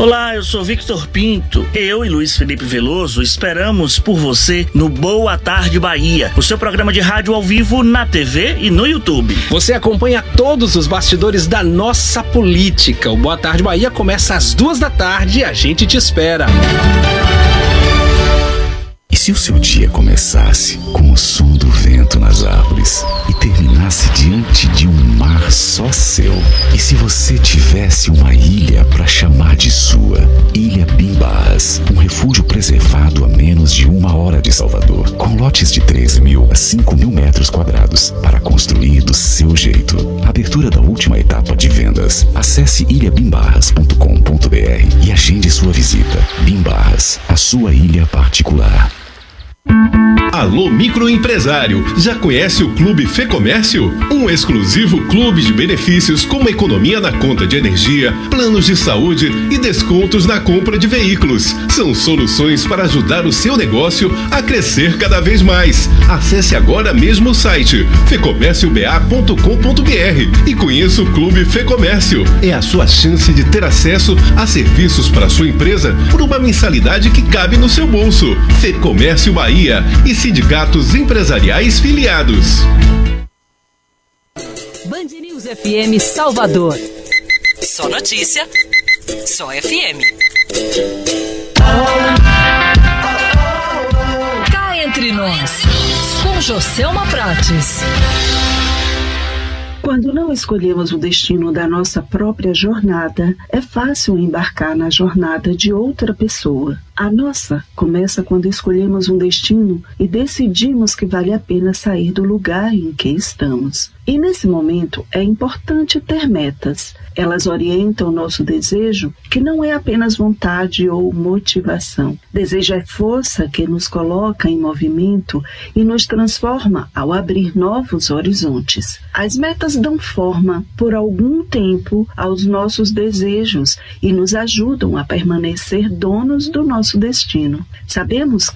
Olá, eu sou Victor Pinto. Eu e Luiz Felipe Veloso esperamos por você no Boa Tarde Bahia, o seu programa de rádio ao vivo na TV e no YouTube. Você acompanha todos os bastidores da nossa política. O Boa Tarde Bahia começa às 14h e a gente te espera. E se o seu dia começasse com o som do vento nas árvores e terminasse diante de um mar só seu? E se você tivesse uma ilha para chamar de sua? Ilha Bimbarras, um refúgio preservado a menos de 1 hora de Salvador, com lotes de 3.000 a 5.000 metros quadrados para construir do seu jeito. Abertura da última etapa de vendas. Acesse ilhabimbarras.com.br e agende sua visita. Bimbarras, a sua ilha particular. Alô microempresário, já conhece o Clube Fê Comércio? Um exclusivo clube de benefícios como economia na conta de energia, planos de saúde e descontos na compra de veículos. São soluções para ajudar o seu negócio a crescer cada vez mais. Acesse agora mesmo o site fecomércioba.com.br e conheça o Clube Fê Comércio. É a sua chance de ter acesso a serviços para sua empresa por uma mensalidade que cabe no seu bolso. Fê Comércio Bahia e sindicatos empresariais filiados. Band News FM Salvador. Só notícia, só FM. Cá entre nós, com Joselma Prates. Quando não escolhemos o destino da nossa própria jornada, é fácil embarcar na jornada de outra pessoa. A nossa começa quando escolhemos um destino e decidimos que vale a pena sair do lugar em que estamos. E nesse momento é importante ter metas. Elas orientam o nosso desejo, que não é apenas vontade ou motivação. Desejo é força que nos coloca em movimento e nos transforma ao abrir novos horizontes. As metas dão forma por algum tempo aos nossos desejos e nos ajudam a permanecer donos do nosso destino. Sabemos